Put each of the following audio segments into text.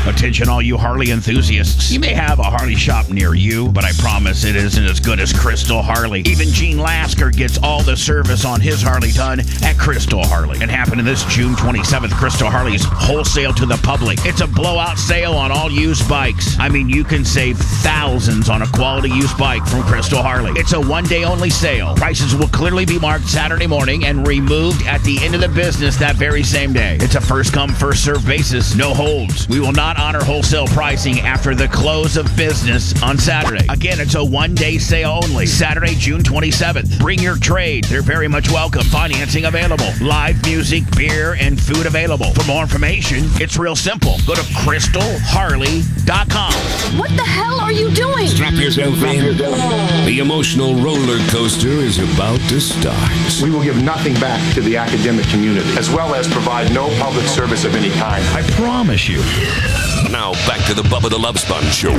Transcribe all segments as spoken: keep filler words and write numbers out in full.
Attention all you Harley enthusiasts. You may have a Harley shop near you, but I promise it isn't as good as Crystal Harley. Even Gene Lasker gets all the service on his Harley done at Crystal Harley. It happened this June twenty-seventh, Crystal Harley's wholesale to the public. It's a blowout sale on all used bikes. I mean, you can save thousands on a quality used bike from Crystal Harley. It's a one-day only sale. Prices will clearly be marked Saturday morning and removed at the end of the business that very same day. It's a first-come, first-served basis. No holds. We will not honor wholesale pricing after the close of business on Saturday. Again, it's a one-day sale only. Saturday, June twenty-seventh. Bring your trade. They're very much welcome. Financing available. Live music, beer, and food available. For more information, it's real simple. Go to crystal harley dot com. What the hell are you doing? Strap yourself in. The emotional roller coaster is about to start. We will give nothing back to the academic community, as well as provide no public service of any kind. I promise you. Now back to the Bubba the Love Sponge Show.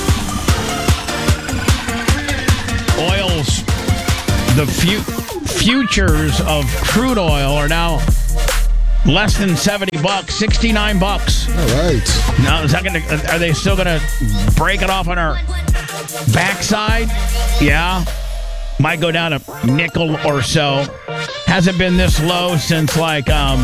Oils, the fu- futures of crude oil are now less than seventy bucks, sixty-nine bucks. All right. Now, is that gonna, are they still going to break it off on our backside? Yeah. Might go down a nickel or so. Hasn't been this low since like um,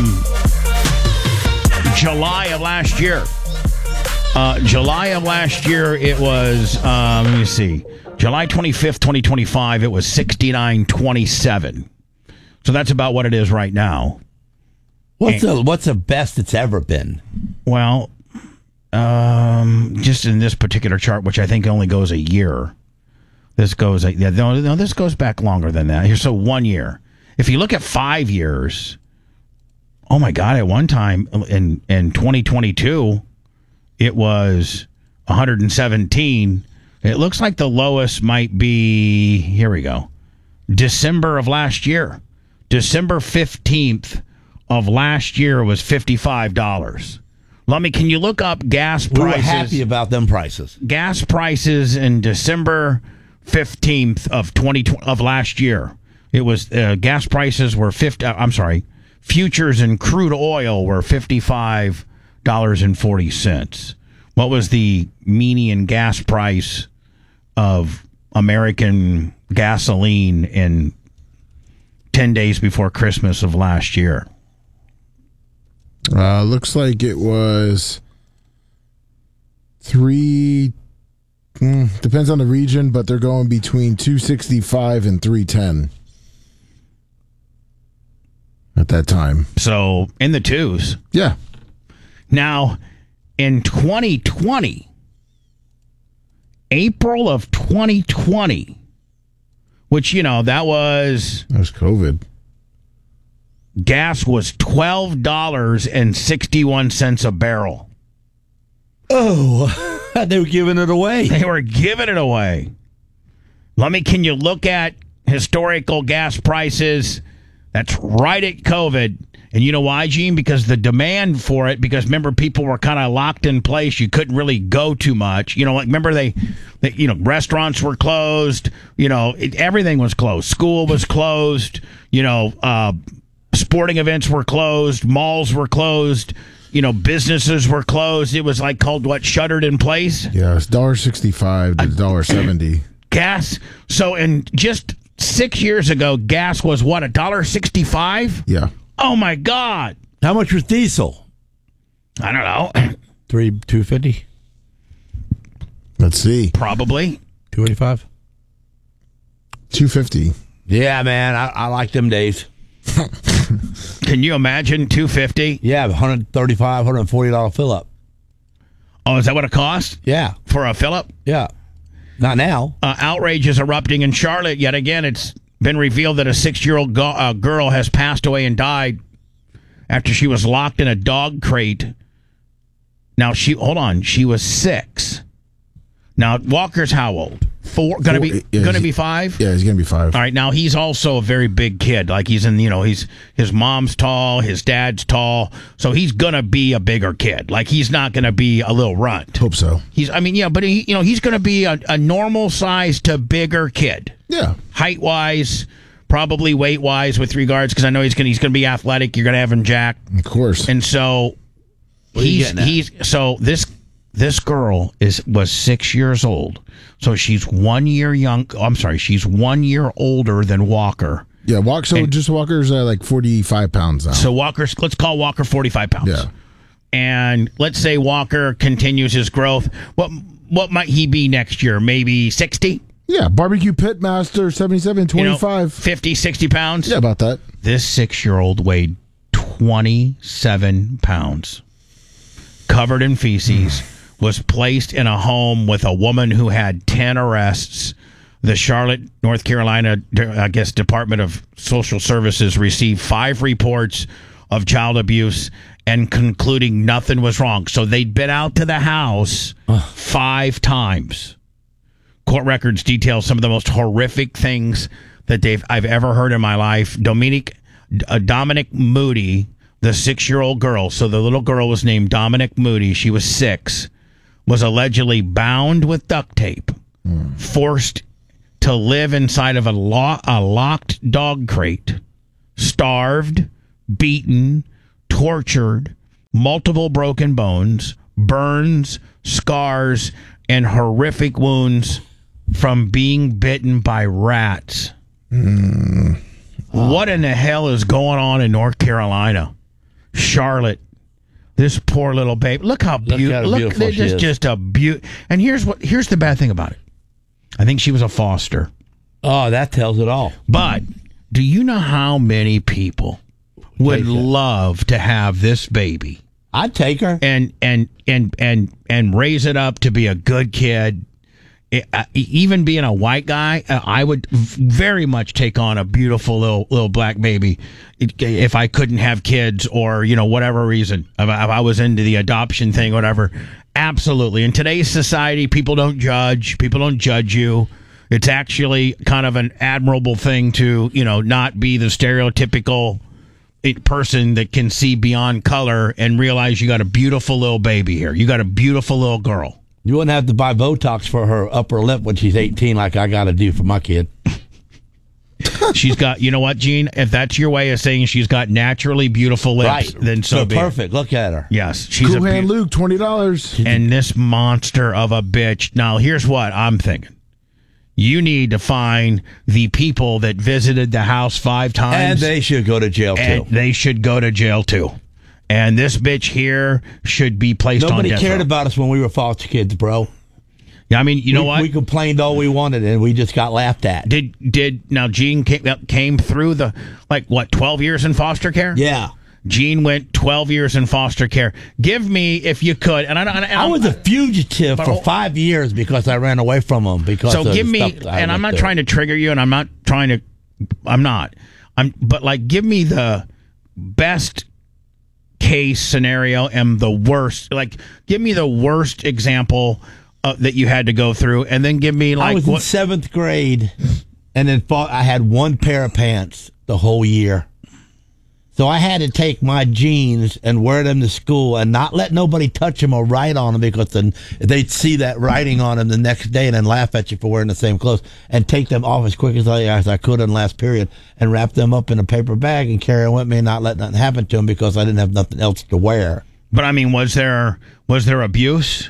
July of last year. Uh, July of last year, it was, um, let me see, July twenty-fifth, twenty twenty-five, it was sixty-nine twenty-seven. So that's about what it is right now. What's the what's the best it's ever been? Well, um, just in this particular chart, which I think only goes a year. This goes, a, yeah, no, no, this goes back longer than that. Here, so one year. If you look at five years, oh my God, at one time in in twenty twenty-two, it was one hundred seventeen. It looks like the lowest might be, here we go, December of last year. December fifteenth of last year was fifty-five dollars. Lummy, can you look up gas prices? We were happy about them prices. Gas prices in December fifteenth of twenty of last year. It was uh, gas prices were fifty. Uh, I'm sorry, futures and crude oil were fifty-five dollars and forty cents. What was the median gas price of American gasoline in ten days before Christmas of last year? Uh, looks like it was three. Mm, depends on the region, but they're going between two sixty-five and three ten at that time. So in the twos. Yeah. Now, in twenty twenty, April of twenty twenty, which, you know, that was... That was COVID. Gas was twelve dollars and sixty-one cents a barrel. Oh, they were giving it away. They were giving it away. Let me, can you look at historical gas prices? That's right at COVID. And you know why, Gene? Because the demand for it, because remember, people were kind of locked in place. You couldn't really go too much. You know, like, remember they, they you know, restaurants were closed. You know, it, everything was closed. School was closed. You know, uh, sporting events were closed. Malls were closed. You know, businesses were closed. It was like called, what, shuttered in place? Yeah, it's one dollar sixty-five to one dollar seventy. Gas. So, in just six years ago, gas was what, one dollar sixty-five? Yeah. Oh, my God. How much was diesel? I don't know. Three, two fifty? Let's see. Probably. Two eighty-five? Two fifty. Yeah, man, I, I like them days. Can you imagine two fifty? Yeah, one hundred thirty-five dollars, one hundred forty dollars fill up. Oh, is that what it costs? Yeah. For a fill-up? Yeah. Not now. Uh, outrage is erupting in Charlotte. Yet again, it's been revealed that a six-year-old go- uh, girl has passed away and died after she was locked in a dog crate. Now, she, hold on, she was six. Now, Walker's how old? Four? Gonna be yeah, gonna be five? Yeah, he's gonna be five. All right, now he's also a very big kid. Like he's in, you know, he's his mom's tall, his dad's tall, so he's gonna be a bigger kid. Like he's not gonna be a little runt. Hope so. He's, I mean, yeah, but he, you know, he's gonna be a, a normal size to bigger kid. Yeah, height wise, probably weight wise, with regards, because I know he's gonna he's gonna be athletic. You're gonna have him jacked, of course. and so What are you he's getting at? he's so this this girl is was six years old. So she's one year young. I'm sorry, she's one year older than Walker. Yeah, Walker. So and, just Walker's uh, like forty-five pounds now. So Walker's, let's call Walker forty-five pounds. Yeah. And let's say Walker continues his growth. What what might he be next year? Maybe sixty? Yeah, barbecue pit master, seventy-seven, twenty-five. You know, fifty, sixty pounds? Yeah, about that. This six-year-old weighed twenty-seven pounds. Covered in feces. Was placed in a home with a woman who had ten arrests. The Charlotte, North Carolina, I guess, Department of Social Services received five reports of child abuse and concluding nothing was wrong. So they'd been out to the house five times. Court records detail some of the most horrific things that they've I've ever heard in my life. Dominic, uh, Dominic Moody, the six-year-old girl, so the little girl was named Dominic Moody. She was six. Was allegedly bound with duct tape, mm. forced to live inside of a, lo- a locked dog crate, starved, beaten, tortured, multiple broken bones, burns, scars, and horrific wounds from being bitten by rats. Mm. What in the hell is going on in North Carolina? Charlotte. This poor little babe. Look how be- look, look beautiful. Look, just just a beaut. And here's what here's the bad thing about it. I think she was a foster. Oh, that tells it all. But do you know how many people would love to have this baby? I'd take her and and and and and raise it up to be a good kid. It, uh, even being a white guy, uh, I would very much take on a beautiful little little black baby if I couldn't have kids or, you know, whatever reason. If I, if I was into the adoption thing, whatever. Absolutely. In today's society, people don't judge. People don't judge you. It's actually kind of an admirable thing to, you know, not be the stereotypical person that can see beyond color and realize you got a beautiful little baby here. You got a beautiful little girl. You wouldn't have to buy Botox for her upper lip when she's eighteen like I got to do for my kid. She's got, you know what, Gene? If that's your way of saying she's got naturally beautiful lips, right. then so, so be perfect. Look at her. Yes. She's cool a hand be- Luke, twenty dollars. And this monster of a bitch. Now, here's what I'm thinking. You need to find the people that visited the house five times. And they should go to jail, too. And they should go to jail, too. And this bitch here should be placed Nobody on death cared row. about us when we were foster kids, bro. Yeah, I mean, you know we, what? We complained all we wanted, and we just got laughed at. Did did now Gene came, came through the, like, what, twelve years in foster care? Yeah. Gene went twelve years in foster care. Give me, if you could, and I, and I, I was a fugitive for five years because I ran away from them. Because so of give me, and I'm not through. trying to trigger you, and I'm not trying to, I'm not, I'm, but like, give me the best case scenario and the worst. Like, give me the worst example uh, that you had to go through, and then give me like I was what, in seventh grade, and then fought, I had one pair of pants the whole year. So I had to take my jeans and wear them to school and not let nobody touch them or write on them because then they'd see that writing on them the next day and then laugh at you for wearing the same clothes and take them off as quick as I, as I could in last period and wrap them up in a paper bag and carry them with me and not let nothing happen to them because I didn't have nothing else to wear. But I mean, was there was there abuse?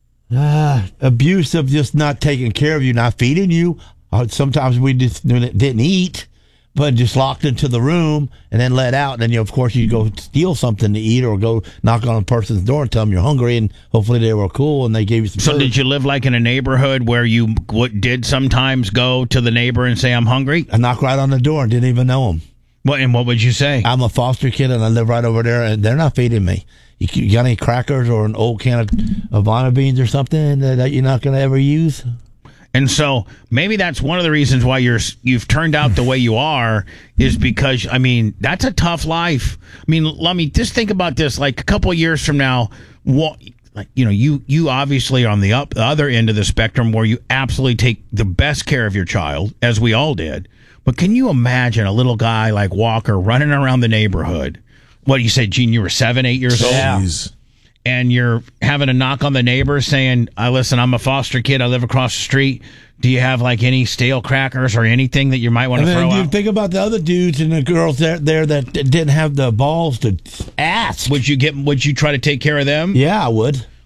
Uh, abuse of just not taking care of you, not feeding you. Uh, sometimes we just didn't eat. But just locked into the room and then let out. And then, you know, of course, you go steal something to eat or go knock on a person's door and tell them you're hungry. And hopefully they were cool and they gave you some So food. did you live like in a neighborhood where you what, did sometimes go to the neighbor and say, I'm hungry? I knocked right on the door and didn't even know them. What, and what would you say? I'm a foster kid and I live right over there and they're not feeding me. You, you got any crackers or an old can of Havana beans or something that you're not going to ever use? And so maybe that's one of the reasons why you're you've turned out the way you are is because, I mean, that's a tough life. I mean, let me just think about this. Like a couple of years from now, what, like, you know, you you obviously are on the, up, the other end of the spectrum where you absolutely take the best care of your child, as we all did. But can you imagine a little guy like Walker running around the neighborhood? What, you said, Gene, you were seven, eight years old? Yeah. And you're having a knock on the neighbor saying, I listen, I'm a foster kid. I live across the street. Do you have like any stale crackers or anything that you might want to throw you out? Think about the other dudes and the girls there, there that didn't have the balls to ask. Would you get? Would you try to take care of them? Yeah, I would.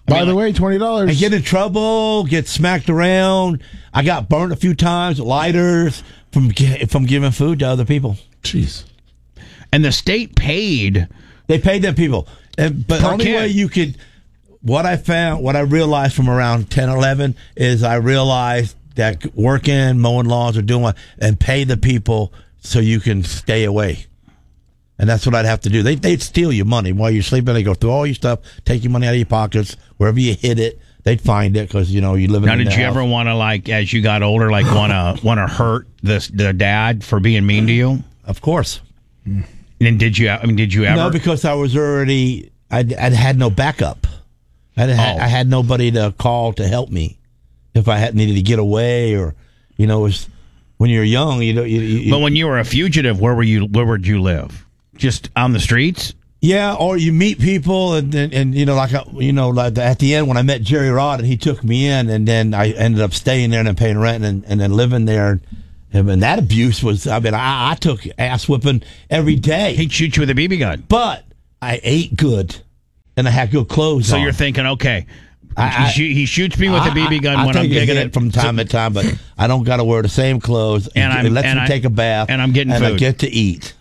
By mean, the like- way, twenty dollars. I get in trouble, get smacked around. I got burnt a few times, lighters, from gi- from giving food to other people. Jeez. And the state paid. They paid them people. And, but the Per only kid. way you could, what I found, what I realized from around ten, eleven is I realized that working, mowing lawns or doing what, and pay the people so you can stay away. And that's what I'd have to do. They, they'd steal your money while you're sleeping. They go through all your stuff, take your money out of your pockets, wherever you hid it. They'd find it because, you know, you live in Now, the did you house. ever want to, like, as you got older, like, want to want to hurt this the dad for being mean to you? Of course. And did you? I mean, did you ever? No, because I was already, I'd, I'd had no backup. I had, Oh. I had nobody to call to help me if I had needed to get away or, you know, it was, when you're young, you know, you, you, But when you were a fugitive, where were you? Where would you live? Just on the streets? yeah, or you meet people and and, and you know, like I, you know, like at the end when I met Jerry Rod and he took me in, and then I ended up staying there and then paying rent and, and then living there, and, and that abuse was, I mean, I, I took ass whipping every day, He'd shoot you with a B B gun. but I ate good and I had good clothes. So on. you're thinking, okay, I- he, I- shoo- he shoots me with a B B gun I, I when I'm take a digging hit it from time to time, but I don't got to wear the same clothes. And I'm- it lets and me I- take a bath, and I'm getting and I food. get to eat.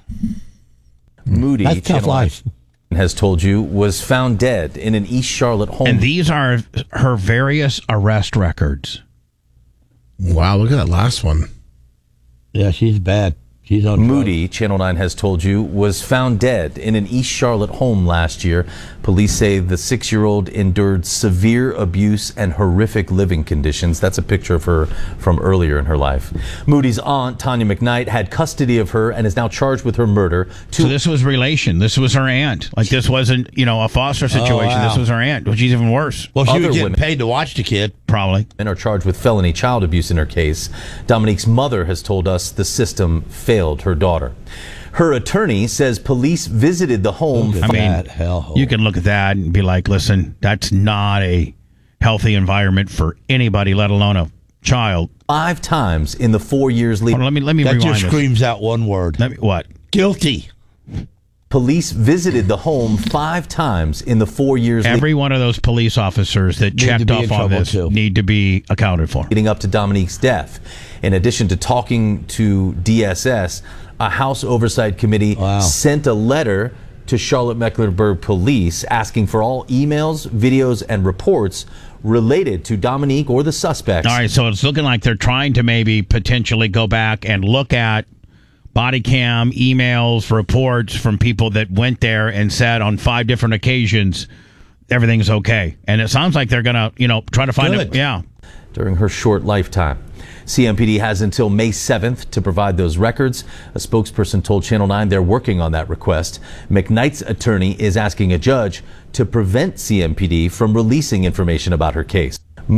Moody That's tough Channel life. has told you was found dead in an East Charlotte home. And these are her various arrest records. Wow, look at that last one. Yeah, she's bad. She's on drugs. Moody, Channel nine has told you, was found dead in an East Charlotte home last year. Police say the six-year-old endured severe abuse and horrific living conditions. That's a picture of her from earlier in her life. Moody's aunt, Tanya McKnight, had custody of her and is now charged with her murder. Two So this was relation. This was her aunt. Like, this wasn't, you know, a foster situation. wow. This was her aunt, which is even worse, Well, she Other was getting women- paid to watch the kid. probably. men are charged with felony child abuse in her case. Dominique's mother has told us the system failed her daughter. Her attorney says police visited the home. Look I at mean, that hellhole. you can look at that and be like, listen, that's not a healthy environment for anybody, let alone a child. Five times in the four years Hold leading. on, let me let me that rewind just this. screams out one word. Let me, what? Guilty. Police visited the home five times in the four years Every one of those police officers that Need to checked be off in on trouble, this too. need to be accounted for. leading up to Dominique's death. In addition to talking to D S S, a House Oversight Committee Wow. sent a letter to Charlotte-Mecklenburg Police asking for all emails, videos, and reports related to Dominique or the suspects. All right, so it's looking like they're trying to maybe potentially go back and look at body cam, emails, reports from people that went there and said on five different occasions everything's okay. And it sounds like they're going to, you know, try to find it. Good. Yeah. During her short lifetime. C M P D has until May seventh to provide those records. A spokesperson told Channel nine they're working on that request. McKnight's attorney is asking a judge to prevent C M P D from releasing information about her case.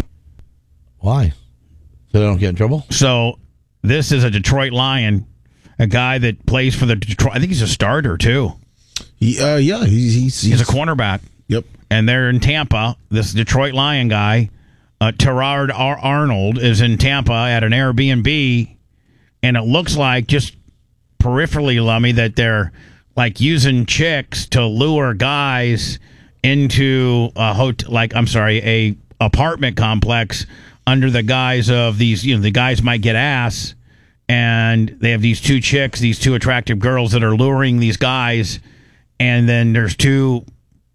Why? So they don't get in trouble? So this is a Detroit Lion, a guy that plays for the Detroit. I think he's a starter too. He, uh, yeah, he's, he's, He's a cornerback. Yep. And they're in Tampa. This Detroit Lion guy, uh, Terrard Ar- Arnold, is in Tampa at an Airbnb, and it looks like, just peripherally, Lummy, that they're like using chicks to lure guys into a hotel, like I'm sorry, a apartment complex under the guise of these. You know, the guys might get ass, and they have these two chicks, these two attractive girls that are luring these guys, and then there's two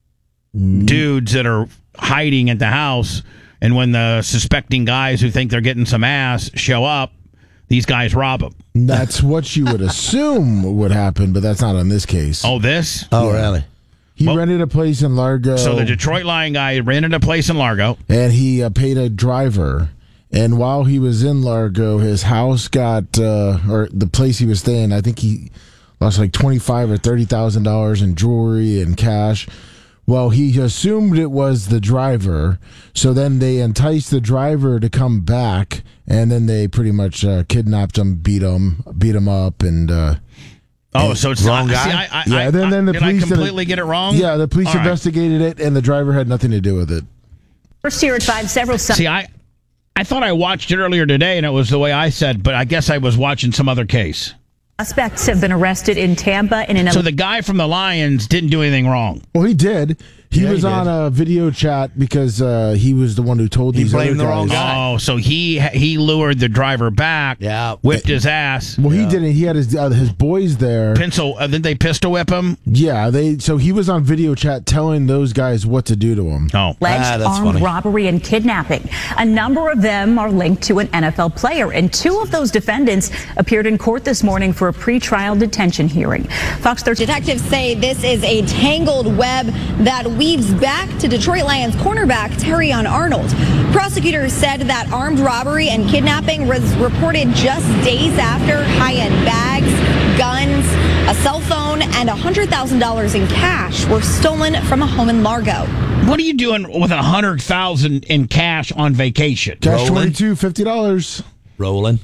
dudes that are hiding at the house, and when the suspecting guys who think they're getting some ass show up, these guys rob them. That's what you would assume would happen, but that's not in this case. Oh, this? Oh, really? he well- rented a place in Largo. So the Detroit Lion guy rented a place in Largo. and he uh, paid a driver. And while he was in Largo, his house got, uh, or the place he was staying, I think he lost like twenty-five or thirty thousand dollars in jewelry and cash. Well, he assumed it was the driver, so then they enticed the driver to come back, and then they pretty much uh, kidnapped him, beat him, beat him up, and uh, Oh, so it's Wrong not. guy? See, I, I, yeah. I, then then the did police I completely did- get it wrong? Yeah, the police All right. investigated it, and the driver had nothing to do with it. First here at five, several See, I, I thought I watched it earlier today, and it was the way I said, but I guess I was watching some other case. suspects have been arrested in Tampa in an So the guy from the Lions didn't do anything wrong. Well, he did. He Yeah, was he on did. a video chat because uh, he was the one who told He these other blamed the guys. wrong guy. Oh, so he he lured the driver back, Yeah. whipped his ass. Well, he didn't. He had his uh, his boys there. Pencil, uh, did they pistol whip him? Yeah, they. So he was on video chat telling those guys what to do to him. Oh. Alleged Ah, that's armed funny. robbery and kidnapping. A number of them are linked to an N F L player, and two of those defendants appeared in court this morning for a pretrial detention hearing. Fox thirteen Detectives say this is a tangled web that weaves back to Detroit Lions cornerback Terrion Arnold. Prosecutors said that armed robbery and kidnapping was reported just days after high-end bags, guns, a cell phone, and one hundred thousand dollars in cash were stolen from a home in Largo. What are you doing with a hundred thousand in cash on vacation? Cash Rolling. twenty-two, fifty dollars. Rolling.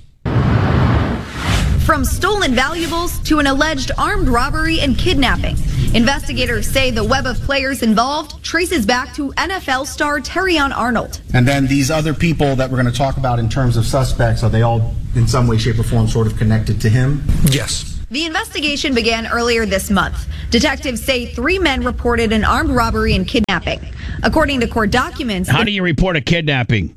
From stolen valuables to an alleged armed robbery and kidnapping, investigators say the web of players involved traces back to N F L star Terrion Arnold. And then these other people that we're going to talk about in terms of suspects, are they all in some way, shape, or form sort of connected to him? Yes. The investigation began earlier this month. Detectives say three men reported an armed robbery and kidnapping. According to court documents, How do you report a kidnapping?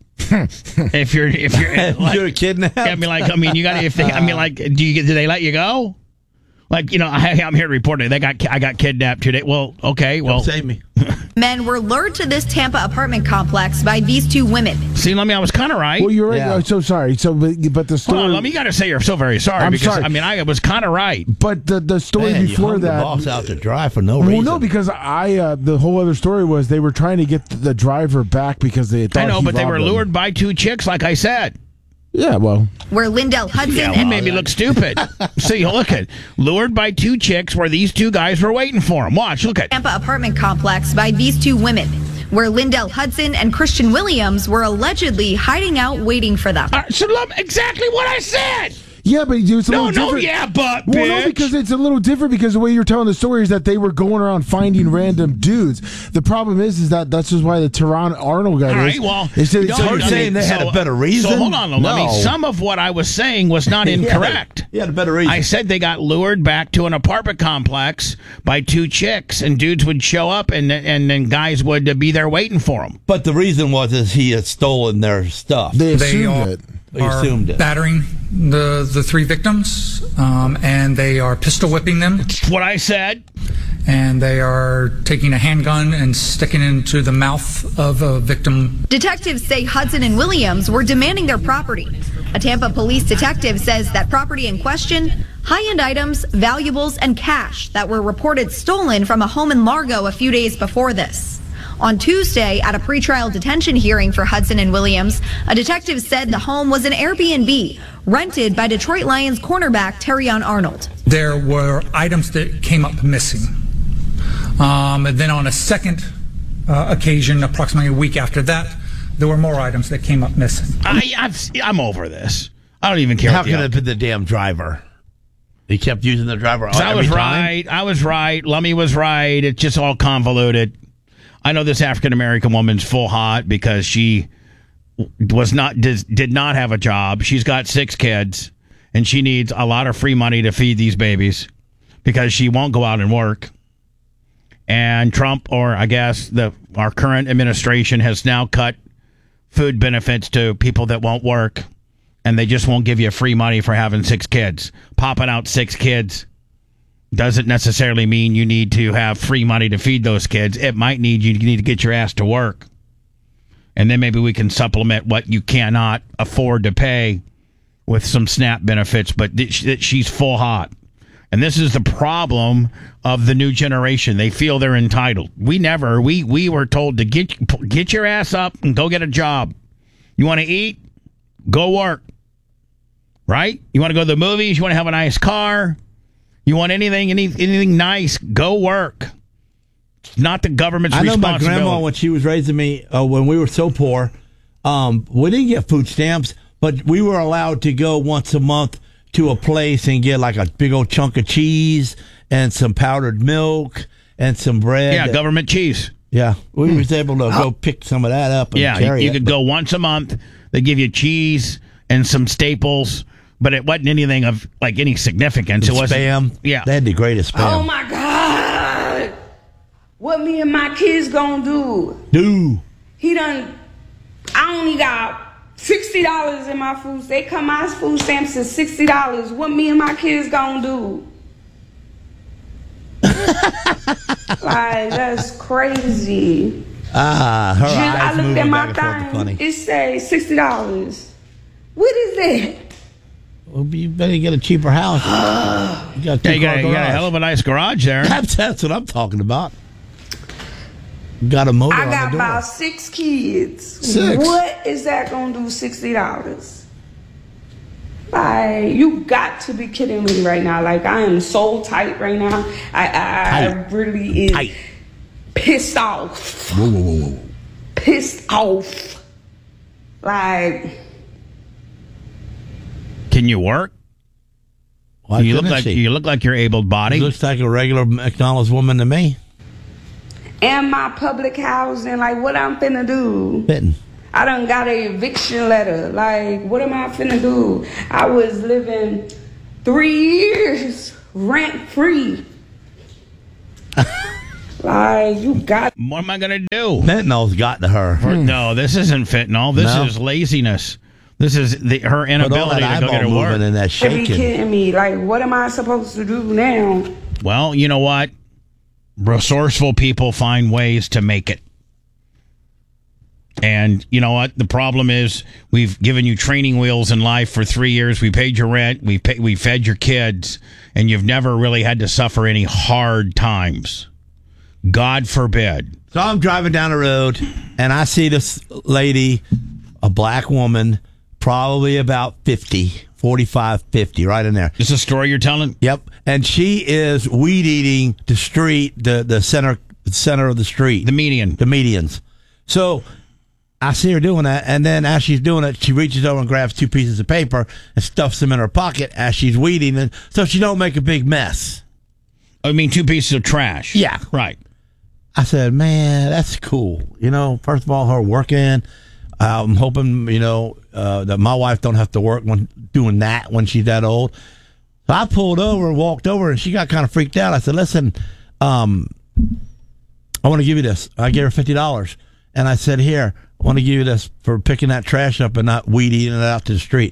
if you're if you're like, You're kidnapped? I mean, like, I mean, you got if they, I mean, like, do you do they let you go? Like, you know, I, I'm here to report it. They got I got kidnapped today. Well, okay, well, Save me. men were lured to this Tampa apartment complex by these two women. see, let me. I was kind of right. Well, you're right. Yeah. I'm so sorry. So, but, but the story. Hold on, let me. Got to say, you're so very sorry I'm because sorry. I mean, I was kind of right. But the the story Man, you before hung that. the boss out to dry for no well, reason. no, because I uh, the whole other story was they were trying to get the driver back because they thought I know, he but they were robbed them. lured by two chicks, like I said. Yeah, well, Where Lindell Hudson Yeah, he and made me look stupid. See, look at lured by two chicks where these two guys were waiting for him. Watch, look at. Tampa apartment complex by these two women, where Lindell Hudson and Christian Williams were allegedly hiding out waiting for them. Uh, so look, exactly what I said. yeah, but it's a No, little no, different. yeah, but Well, bitch. no, because it's a little different because the way you're telling the story is that they were going around finding random dudes. The problem is, is that that's just why the Tehran Arnold guy All is. right, well, is that- no, so I you're mean, saying they had a better reason? So hold on, let me. No. Some of what I was saying was not incorrect. He had a better reason. I said they got lured back to an apartment complex by two chicks, and dudes would show up, and and then guys would uh, be there waiting for them. But the reason was is he had stolen their stuff. they They assumed are, it. They are assumed it. battering the the three victims, um, and they are pistol whipping them, That's what I said. and they are taking a handgun and sticking it into the mouth of a victim. Detectives say Hudson and Williams were demanding their property. A Tampa police detective says that property in question, high-end items, valuables, and cash that were reported stolen from a home in Largo a few days before this. On Tuesday, at a pretrial detention hearing for Hudson and Williams, a detective said the home was an Airbnb rented by Detroit Lions cornerback Terrion Arnold. There were items that came up missing. Um, and then on a second uh, occasion, approximately a week after that, there were more items that came up missing. I, I've, I'm over this. I don't even care. How what the could it out- have been the damn driver? He kept using the driver I every was time? right. I was right. Lummy was right. It's just all convoluted. I know this African American woman's full hot because she was not did, did not have a job. She's got six kids, and she needs a lot of free money to feed these babies because she won't go out and work. And Trump, or I guess the our current administration, has now cut food benefits to people that won't work, and they just won't give you free money for having six kids. Popping out six kids doesn't necessarily mean you need to have free money to feed those kids. It might need you, you need to get your ass to work. And then maybe we can supplement what you cannot afford to pay with some SNAP benefits. But th- sh- she's full hot. And this is the problem of the new generation. They feel they're entitled. We never, we, we were told to get, get your ass up and go get a job. You want to eat? Go work. Right? You want to go to the movies? You want to have a nice car? You want anything, any, anything nice? Go work. It's not the government's I know my responsibility. grandma, when she was raising me, uh, when we were so poor, um, we didn't get food stamps, but we were allowed to go once a month to a place and get like a big old chunk of cheese and some powdered milk and some bread. Yeah, government cheese. Yeah, we was able to go pick some of that up and Yeah, carry you, you it, could but- go once a month. They give you cheese and some staples, but it wasn't anything of like any significance. It wasn't spam. Yeah, They had the greatest spam. Oh my God! What me and my kids gonna do? Do. He done, I only got sixty dollars in my food. They come my food stamps is sixty dollars. What me and my kids gonna do? Like, that's crazy. Ah, her Just, eyes I looked moving at my back and forth are funny. thing. It say sixty dollars. What is that? Well, you better get a cheaper house. You got a Yeah, you got, two-car you got a garage. hell of a nice garage there. That's, that's what I'm talking about. Got a motor I on got the door. about six kids. Six? What is that gonna do? Sixty dollars? Like, you got to be kidding me right now. Like, I am so tight right now. I I, I really is Tight. pissed off. Whoa, whoa, whoa, whoa. Pissed off. Like, Can you work? Why you look couldn't like she? you look like you're able-bodied. Looks like a regular McDonald's woman to me. and my public housing, like, what I'm finna do? Fitting. I done got a eviction letter. Like, what am I finna do? I was living three years rent-free. Like, you got... What am I going to do? Fentanyl's got to her. For- No, this isn't fentanyl. This No? is laziness. This is the, her But all inability that to go eyeball get to work. moving and that You be shaking. kidding me. Like, what am I supposed to do now? Well, you know what? Resourceful people find ways to make it. And you know what? The problem is we've given you training wheels in life for three years. We paid your rent. We pay, we fed your kids. And you've never really had to suffer any hard times. God forbid. So I'm driving down the road, and I see this lady, a black woman, probably about fifty, forty-five, fifty, right in there. This is a story you're telling? Yep. And she is weed eating the street, the, the center center of the street. The median. The medians. So I see her doing that, and then as she's doing it, she reaches over and grabs two pieces of paper and stuffs them in her pocket as she's weeding, and so she don't make a big mess. I mean, two pieces of trash. Yeah. Right. I said, man, that's cool. You know, first of all, her working. I'm hoping, you know, uh, that my wife don't have to work when doing that when she's that old. So I pulled over and walked over, and she got kind of freaked out. I said, listen, um, I want to give you this. I gave her fifty dollars. And I said, here, I want to give you this for picking that trash up and not weed eating it out to the street.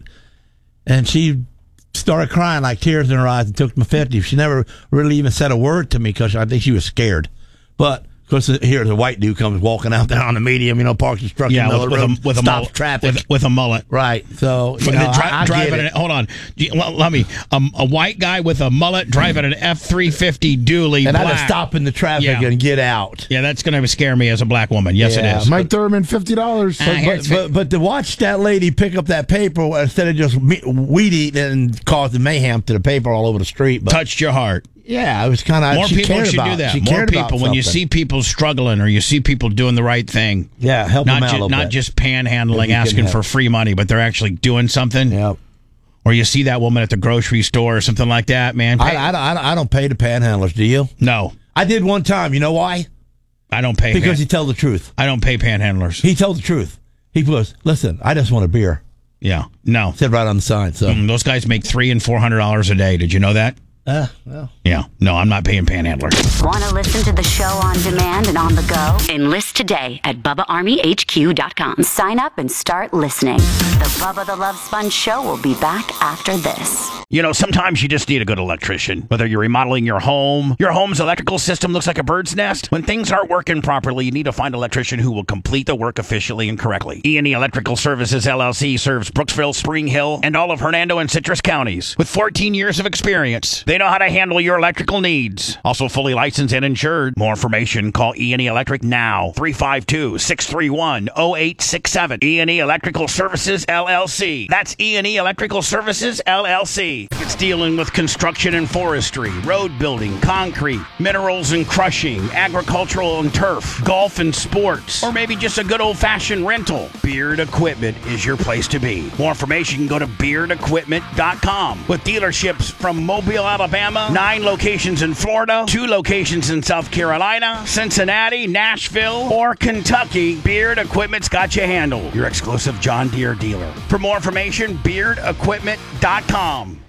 And she started crying, like tears in her eyes, and took my fifty. She never really even said a word to me because I think she was scared. But of course, here the white dude comes walking out there on the medium, you know, parks his truck Yeah, in the with, middle of with, the road, a, with, a stops mullet, traffic. with, with a mullet. Right. So, you Dri- know, I, I driving get an, it. hold on. Do you- Let, let me. Um, a white guy with a mullet driving an F three fifty dually. And I black. just stop in the traffic Yeah. and get out. Yeah, that's going to scare me as a black woman. Yes, Yeah. it is. Mike Thurman, fifty dollars. Uh, But, here's but, but, but to watch that lady pick up that paper instead of just me- weed eating and causing mayhem to the paper all over the street. But, Touched your heart. yeah, it was kind of More she people cared should about, do that. She More cared about people. When you something. see people struggling or you see people doing the right thing, yeah, help not them out a ju- little not bit. just panhandling, If you can asking help. for free money, but they're actually doing something. Yep. Or you see that woman at the grocery store or something like that, man. I, Pay- I, don't- I, don't- I don't pay the panhandlers, do you? no, I did one time. You know why? I don't pay. Because pan- he told the truth. I don't pay panhandlers. He told the truth. He goes, listen, I just want a beer. Yeah, no. Said right on the sign. So, Mm, those guys make three and four hundred dollars a day. Did you know that? uh, well. Yeah. No, I'm not paying panhandlers. Want to listen to the show on demand and on the go? Enlist today at Bubba Army H Q dot com. Sign up and start listening. The Bubba the Love Sponge Show will be back after this. You know, sometimes you just need a good electrician. Whether you're remodeling your home, your home's electrical system looks like a bird's nest. When things aren't working properly, you need to find an electrician who will complete the work efficiently and correctly. E and E Electrical Services, L L C serves Brooksville, Spring Hill, and all of Hernando and Citrus counties. With fourteen years of experience, they know how to handle your electrical needs. Also fully licensed and insured. More information, call E and E Electric now. three five two, six three one, zero eight six seven. E and E Electrical Services, L L C. That's E and E Electrical Services, L L C. It's dealing with construction and forestry, road building, concrete, minerals and crushing, agricultural and turf, golf and sports, or maybe just a good old-fashioned rental. Beard Equipment is your place to be. More information, go to beard equipment dot com. With dealerships from Mobile, Alabama, nine locations in Florida, two locations in South Carolina, Cincinnati, Nashville, or Kentucky, Beard Equipment's got you handled. Your exclusive John Deere dealer. For more information, beard equipment dot com.